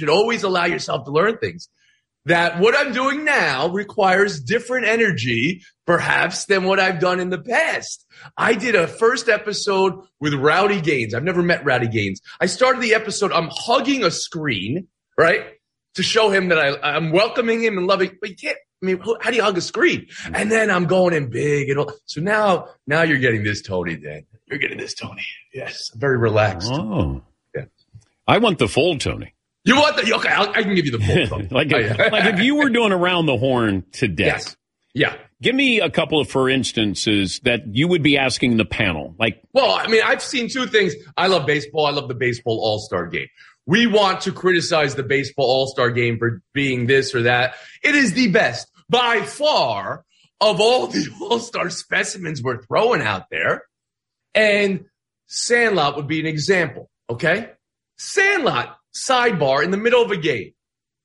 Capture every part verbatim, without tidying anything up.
should always allow yourself to learn things. That what I'm doing now requires different energy, perhaps, than what I've done in the past. I did a first episode with Rowdy Gaines. I've never met Rowdy Gaines. I started the episode, I'm hugging a screen, right, to show him that I, I'm welcoming him and loving. But you can't, I mean, how do you hug a screen? And then I'm going in big. and all. So now, now you're getting this Tony, Dan. You're getting this Tony. Yes, very relaxed. Oh. Yeah. I want the full Tony. You want the, okay, I'll, I can give you the full Tony. like, if, like if you were doing Around the Horn today. Yes. Yeah. Give me a couple of, for instances, that you would be asking the panel. Like, well, I mean, I've seen two things. I love baseball. I love the baseball all-star game. We want to criticize the baseball all-star game for being this or that. It is the best by far of all the all-star specimens we're throwing out there. And Sandlot would be an example, okay? Sandlot, sidebar, in the middle of a game.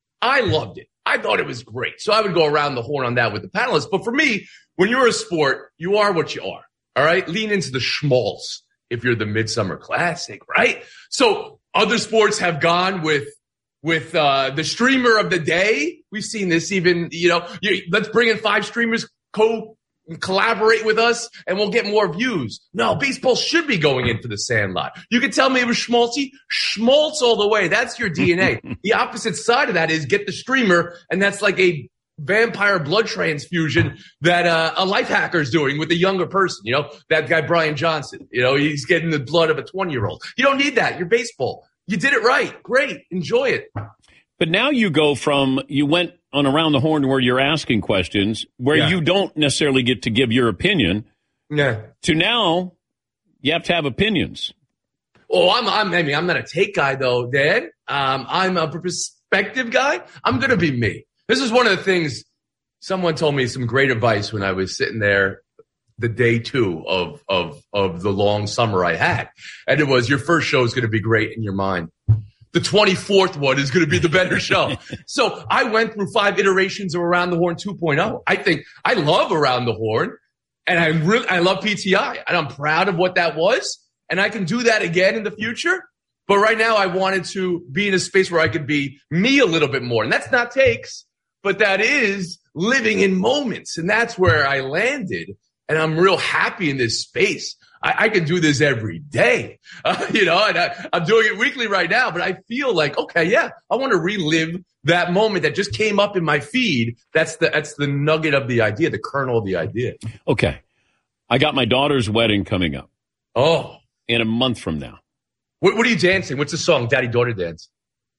I loved it. I thought it was great. So I would go around the horn on that with the panelists. But for me, when you're a sport, you are what you are, all right? Lean into the schmaltz if you're the Midsummer Classic, right? So other sports have gone with with uh, the streamer of the day. We've seen this even, you know, you, let's bring in five streamers, co collaborate with us, and we'll get more views. No, baseball should be going in for the Sandlot. You can tell me it was schmaltzy. Schmaltz all the way. That's your D N A. The opposite side of that is get the streamer, and that's like a vampire blood transfusion that uh, a life hacker is doing with a younger person. You know, that guy Brian Johnson. You know, he's getting the blood of a twenty-year-old. You don't need that. You're baseball. You did it right. Great. Enjoy it. But now you go from, you went on Around the Horn where you're asking questions, where Yeah. you don't necessarily get to give your opinion, Yeah. to now you have to have opinions. Oh, I'm, I'm, I mean, I'm not a take guy though, Dan. Um, I'm a perspective guy. I'm going to be me. This is one of the things someone told me some great advice when I was sitting there the day two of, of, of the long summer I had. And it was, your first show is going to be great in your mind. The twenty-fourth one is going to be the better show. So I went through five iterations of Around the Horn two point oh. I think I love Around the Horn, and I really I love P T I, and I'm proud of what that was, and I can do that again in the future. But right now, I wanted to be in a space where I could be me a little bit more, and that's not takes, but that is living in moments, and that's where I landed, and I'm real happy in this space. I, I can do this every day, uh, you know, and I, I'm doing it weekly right now, but I feel like, okay, yeah, I want to relive that moment that just came up in my feed. That's the, that's the nugget of the idea, the kernel of the idea. Okay. I got my daughter's wedding coming up. Oh, in a month from now. What, what are you dancing? What's the song? Daddy daughter dance.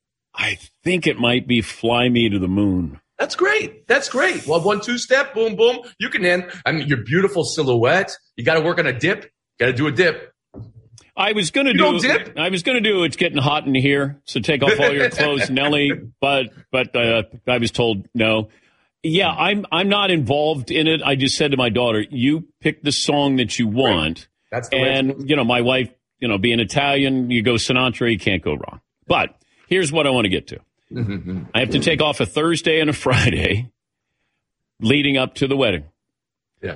I think it might be Fly Me to the Moon. That's great. That's great. Well, one, two step, boom, boom. You can end. I mean, your beautiful silhouette. You got to work on a dip. Got to do a dip. I was going to You do. don't dip? I was going to do. It's getting hot in here, so take off all your clothes, Nelly. But but uh, I was told no. Yeah, I'm I'm not involved in it. I just said to my daughter, "You pick the song that you want." That's the way it's and you know, my wife, you know, being Italian, you go Sinatra, you can't go wrong. But here's what I want to get to. Mm-hmm. I have to take off a Thursday and a Friday leading up to the wedding. Yeah.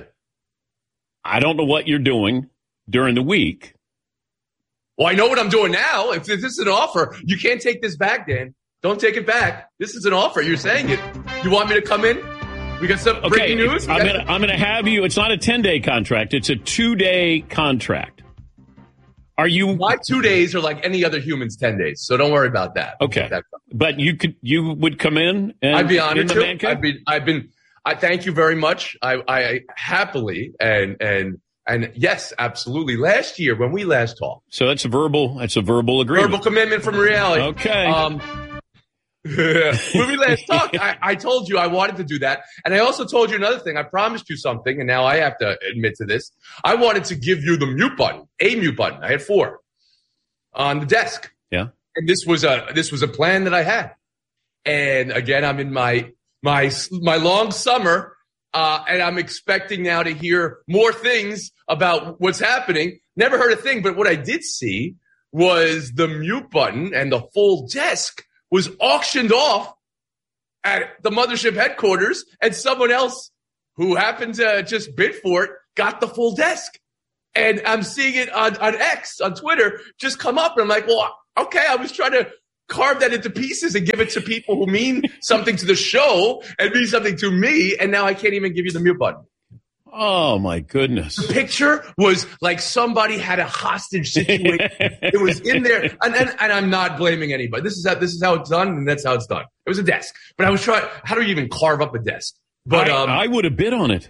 I don't know what you're doing during the week. Well, I know what I'm doing now. If this is an offer, you can't take this back, Dan. Don't take it back. This is an offer. You're saying it. You want me to come in? We got some Okay, breaking news? I'm gonna I'm gonna have you. It's not a ten-day contract. It's a two-day contract. Are you? My two days are like any other human's ten days, so don't worry about that. Okay, but you could you would come in and I'd be honored in the to. man cave? I've been I've been I thank you very much. I, I happily and and and yes, absolutely. Last year when we last talked, so that's a verbal that's a verbal agreement, verbal commitment from reality. Okay. Um, when we last talked, I, I told you I wanted to do that, and I also told you another thing. I promised you something, and now I have to admit to this. I wanted to give you the mute button, a mute button. I had four on the desk. Yeah, and this was a this was a plan that I had. And again, I'm in my my my long summer, uh, and I'm expecting now to hear more things about what's happening. Never heard a thing, but what I did see was the mute button and the full desk was auctioned off at the mothership headquarters, and someone else who happened to just bid for it got the full desk. And I'm seeing it on, on X, on Twitter, just come up, and I'm like, well, okay, I was trying to carve that into pieces and give it to people who mean something to the show and mean something to me. And now I can't even give you the mute button. Oh, my goodness. The picture was like somebody had a hostage situation. It was in there. And, and, and I'm not blaming anybody. This is how, this is how it's done, and that's how it's done. It was a desk. But I was trying, how do you even carve up a desk? But I, um, I would have bid on it.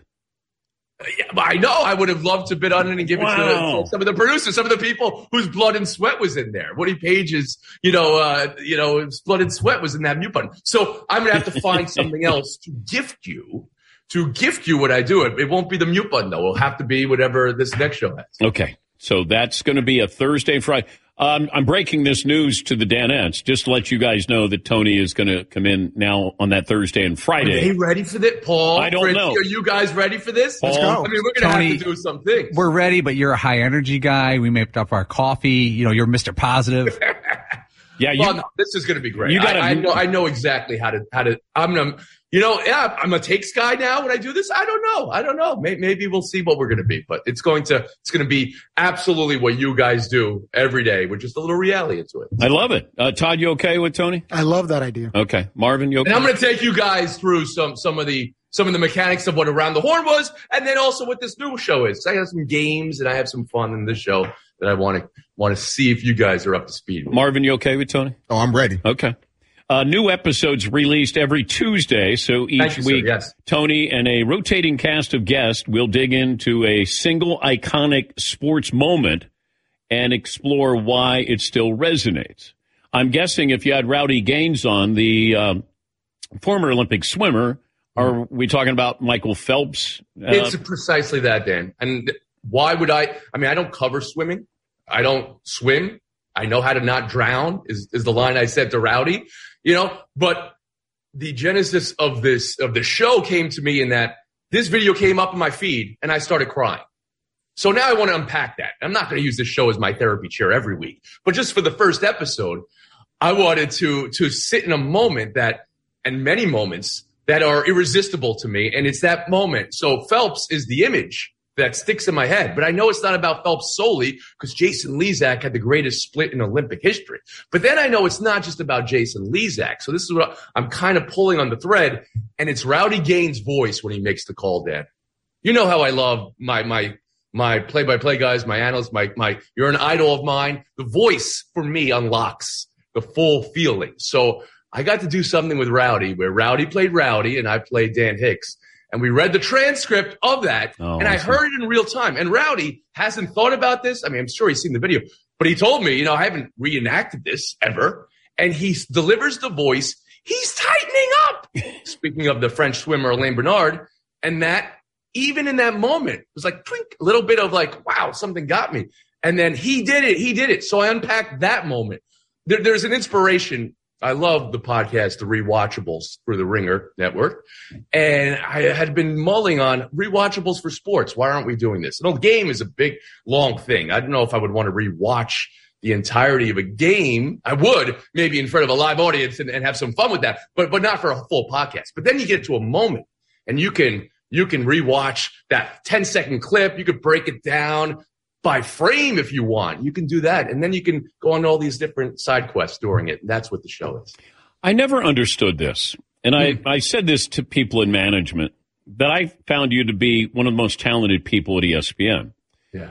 Yeah, but I know I would have loved to bid on it and give wow. it to some of the producers, some of the people whose blood and sweat was in there. Woody Page's, you know, uh, you know, his blood and sweat was in that mute button. So I'm going to have to find something else to gift you. To gift you what I do. It, it won't be the mute button, though. It'll have to be whatever this next show has. Okay. So that's going to be a Thursday, Friday. Um, I'm breaking this news to the Danettes just to let you guys know that Tony is going to come in now on that Thursday and Friday. Are they ready for this, Paul? I don't Fritzy, know. Are you guys ready for this? Paul, Let's go. I mean, we're going to have to do some things. We're ready, but you're a high energy guy. We made up our coffee. You know, you're Mister Positive. yeah, you, well, no, this is going to be great. You gotta, I, I know. I know exactly how to how to. I'm gonna. You know, yeah, I'm a takes guy now when I do this. I don't know. I don't know. Maybe, maybe we'll see what we're going to be, but it's going to, it's going to be absolutely what you guys do every day with just a little reality into it. I love it. Uh, Todd, you okay with Tony? I love that idea. Okay. Marvin, you okay? And I'm going to take you guys through some, some of the, some of the mechanics of what Around the Horn was, and then also what this new show is. I have some games and I have some fun in this show that I want to, want to see if you guys are up to speed with. Marvin, you okay with Tony? Oh, I'm ready. Okay. Uh, new episodes released every Tuesday, so each you, week, yes. Tony and a rotating cast of guests will dig into a single iconic sports moment and explore why it still resonates. I'm guessing if you had Rowdy Gaines on, the um, former Olympic swimmer, are we talking about Michael Phelps? Uh, It's precisely that, Dan. And why would I? I mean, I don't cover swimming. I don't swim. I know how to not drown is, is the line I said to Rowdy, you know, but the genesis of this, of the show came to me in that this video came up in my feed and I started crying. So now I want to unpack that. I'm not going to use this show as my therapy chair every week, but just for the first episode, I wanted to, to sit in a moment that, and many moments that are irresistible to me. And it's that moment. So Phelps is the image that sticks in my head. But I know it's not about Phelps solely because Jason Lezak had the greatest split in Olympic history. But then I know it's not just about Jason Lezak. So this is what I'm kind of pulling on the thread, and it's Rowdy Gaines' voice when he makes the call, Dan. You know how I love my my my play-by-play guys, my analysts, my my you're an idol of mine. The voice for me unlocks the full feeling. So I got to do something with Rowdy where Rowdy played Rowdy and I played Dan Hicks. And we read the transcript of that, oh, and I awesome. heard it in real time. And Rowdy hasn't thought about this. I mean, I'm sure he's seen the video, but he told me, you know, I haven't reenacted this ever. And he delivers the voice. He's tightening up. Speaking of the French swimmer, Alain Bernard, and that, even in that moment, it was like, twink, a little bit of like, wow, something got me. And then he did it. He did it. So I unpacked that moment. There, there's an inspiration. I love the podcast, The Rewatchables, for the Ringer Network. And I had been mulling on rewatchables for sports. Why aren't we doing this? You know, game is a big, long thing. I don't know if I would want to rewatch the entirety of a game. I would, maybe in front of a live audience and, and have some fun with that, but but not for a full podcast. But then you get to a moment and you can you can rewatch that ten second clip. You could break it down by frame if you want. You can do that. And then you can go on all these different side quests during it. That's what the show is. I never understood this. And I, I said this to people in management, that I found you to be one of the most talented people at E S P N. Yeah.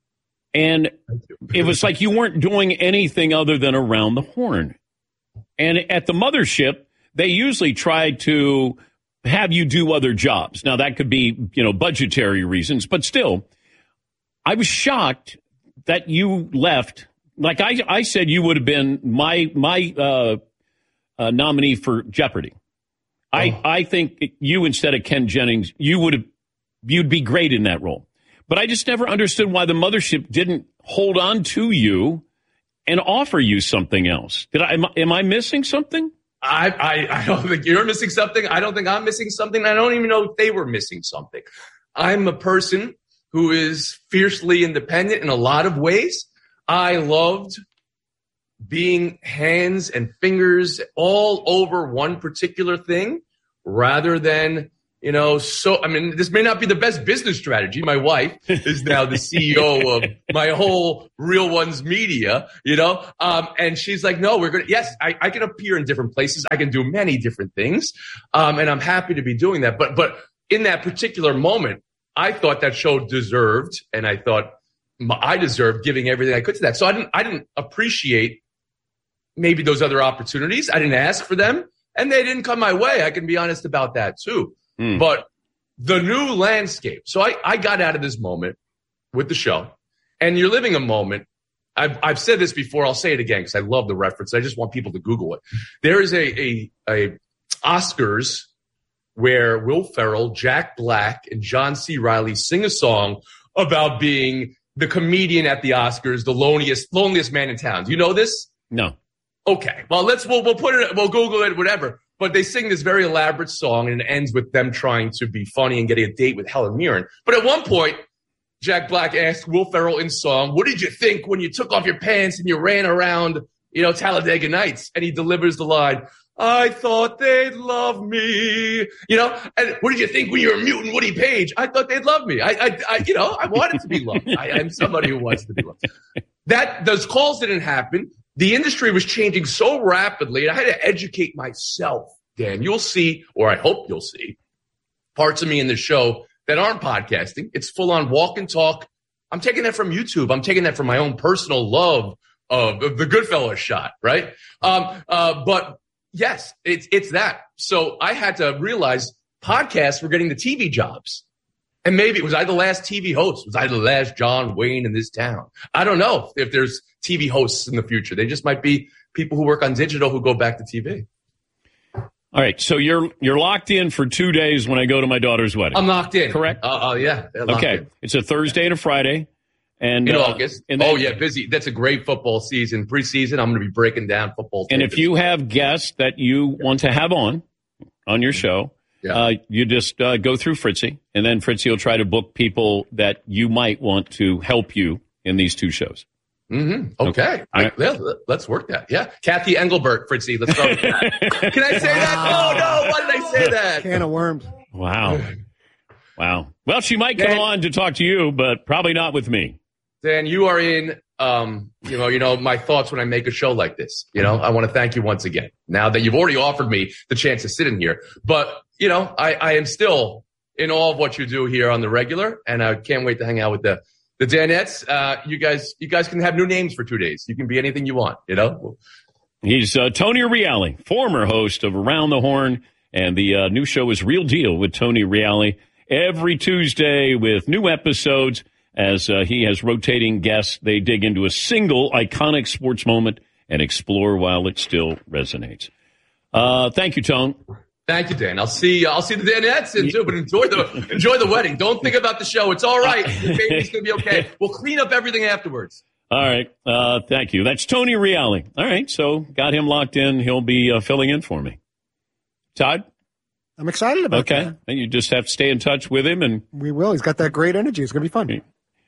And it was like you weren't doing anything other than Around the Horn. And at the mothership, they usually try to have you do other jobs. Now, that could be, you know, budgetary reasons, but still, I was shocked that you left. Like I, I said, you would have been my my uh, uh, nominee for Jeopardy. Oh. I, I think you, instead of Ken Jennings, you would have you'd be great in that role. But I just never understood why the mothership didn't hold on to you and offer you something else. Did I am, am I missing something? I, I I don't think you're missing something. I don't think I'm missing something. I don't even know if they were missing something. I'm a person who is fiercely independent in a lot of ways. I loved being hands and fingers all over one particular thing rather than You know, so, I mean, this may not be the best business strategy. My wife is now the C E O of my whole Real Ones Media, you know, um, and she's like, no, we're going to, yes, I, I can appear in different places. I can do many different things. Um, and I'm happy to be doing that. But, but in that particular moment, I thought that show deserved, and I thought I deserved giving everything I could to that. So I didn't, I didn't appreciate maybe those other opportunities. I didn't ask for them, and they didn't come my way. I can be honest about that too. Mm. But the new landscape. So I, I got out of this moment with the show, and you're living a moment. I've, I've said this before. I'll say it again because I love the reference. I just want people to Google it. There is a, a, a Oscars where Will Ferrell, Jack Black, and John C. Reilly sing a song about being the comedian at the Oscars, the loneliest, loneliest man in town. Do you know this? No. Okay. Well, let's, we'll, we'll put it, we'll Google it, whatever. But they sing this very elaborate song, and it ends with them trying to be funny and getting a date with Helen Mirren. But at one point, Jack Black asked Will Ferrell in song, what did you think when you took off your pants and you ran around, you know, Talladega Nights? And he delivers the line, I thought they'd love me. You know, and what did you think when you were mutant Woody Page? I thought they'd love me. I, I, I you know, I wanted to be loved. I am somebody who wants to be loved. That, those calls didn't happen. The industry was changing so rapidly, and I had to educate myself, Dan. You'll see, or I hope you'll see, parts of me in the show that aren't podcasting. It's full-on walk and talk. I'm taking that from YouTube. I'm taking that from my own personal love of, of the Goodfellas shot, right? Um, uh, but, yes, it's it's that. So I had to realize podcasts were getting the T V jobs. And maybe, was I the last T V host? Was I the last John Wayne in this town? I don't know if there's T V hosts in the future. They just might be people who work on digital who go back to T V. All right, so you're you're locked in for two days when I go to my daughter's wedding. I'm locked in. Correct? Oh, uh, uh, yeah. Okay, in. It's a Thursday and a Friday. And, in uh, August. And then, oh, yeah, busy. That's a great football season. Preseason, I'm going to be breaking down football. And if you have guests that you want to have on, on your show, yeah. uh, you just uh, go through Fritzy, and then Fritzy will try to book people that you might want to help you in these two shows. Mm-hmm. Okay. okay. I, yeah, let's work that. Yeah. Kathy Engelbert, Fritzy. Let's start with that. Can I say wow. that? Oh, no. Why did I say that? Can of worms. Wow. Wow. Well, she might come Dan, on to talk to you, but probably not with me. Dan, you are in, um, you know, you know, my thoughts when I make a show like this. You know, I want to thank you once again. Now that you've already offered me the chance to sit in here, but you know, I, I am still in awe of what you do here on the regular, and I can't wait to hang out with the the Danettes. Uh, you guys, you guys can have new names for two days. You can be anything you want. You know. He's uh, Tony Reale, former host of Around the Horn, and the uh, new show is Real Deal with Tony Reale every Tuesday with new episodes. As uh, he has rotating guests, they dig into a single iconic sports moment and explore while it still resonates. Uh, thank you, Tone. Thank you, Dan. I'll see. I'll see the Danettes in too, but enjoy the enjoy the wedding. Don't think about the show. It's all right. The baby's gonna be okay. We'll clean up everything afterwards. All right. Uh, thank you. That's Tony Reale. All right. So got him locked in. He'll be uh, filling in for me. Todd? I'm excited about okay. that. Okay. And you just have to stay in touch with him, and we will. He's got that great energy. It's gonna be fun.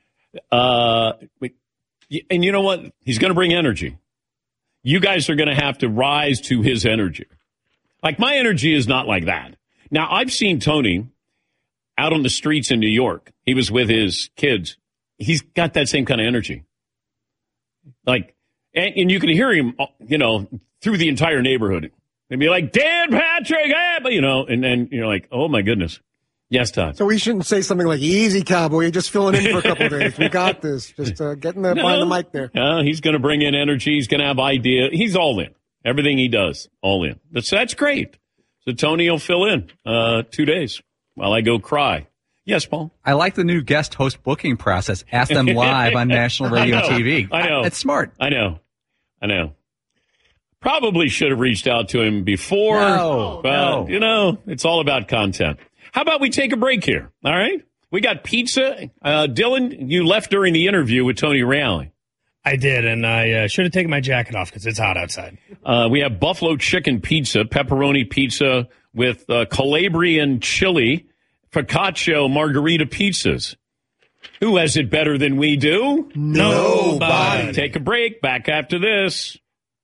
Uh, and you know what? He's going to bring energy. You guys are going to have to rise to his energy. Like, my energy is not like that. Now, I've seen Tony out on the streets in New York. He was with his kids. He's got that same kind of energy. Like, and, and you can hear him, you know, through the entire neighborhood. They'd be like, Dan Patrick, eh, but, you know, and then you're like, oh, my goodness. Yes, Todd. So we shouldn't say something like, easy, cowboy, you're just filling in for a couple of days. We got this. Just uh, getting the, no, behind the mic there. Uh, he's going to bring in energy. He's going to have idea. He's all in. Everything he does, all in. That's, that's great. So Tony will fill in uh, two days while I go cry. Yes, Paul? I like the new guest host booking process. Ask them live on national radio and T V. I know. It's smart. I know. I know. Probably should have reached out to him before. No, but, no. you know, it's all about content. How about we take a break here? All right. We got pizza. Uh, Dylan, you left during the interview with Tony Reale. I did, and I uh, should have taken my jacket off because it's hot outside. Uh, we have buffalo chicken pizza, pepperoni pizza with uh, Calabrian chili, focaccia margarita pizzas. Who has it better than we do? Nobody. Take a break. Back after this.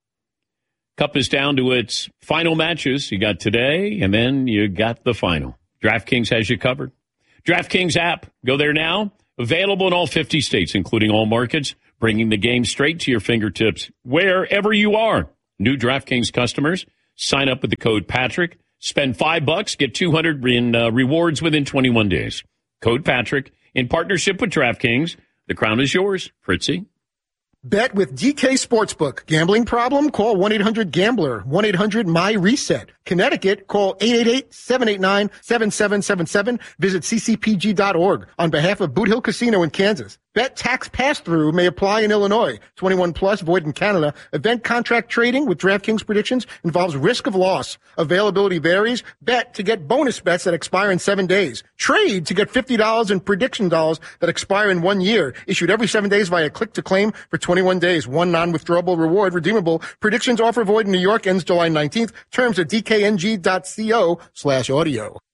Cup is down to its final matches. You got today, and then you got the final. DraftKings has you covered. DraftKings app. Go there now. Available in all fifty states, including all markets, bringing the game straight to your fingertips wherever you are. New DraftKings customers, sign up with the code Patrick. Spend five bucks, get two hundred in uh, rewards within twenty-one days. Code Patrick in partnership with DraftKings. The crown is yours, Fritzy. Bet with D K Sportsbook. Gambling problem? Call one eight hundred gambler, one eight hundred M Y reset. Connecticut, call eight eight eight, seven eight nine, seven seven seven seven. Visit c c p g dot org on behalf of Boot Hill Casino in Kansas. Bet tax pass-through may apply in Illinois. twenty-one plus, void in Canada. Event contract trading with DraftKings predictions involves risk of loss. Availability varies. Bet to get bonus bets that expire in seven days. Trade to get fifty dollars in prediction dollars that expire in one year. Issued every seven days via click to claim for twenty-one days. One non-withdrawable reward redeemable. Predictions offer void in New York ends July nineteenth. Terms at d k n g dot co slash audio.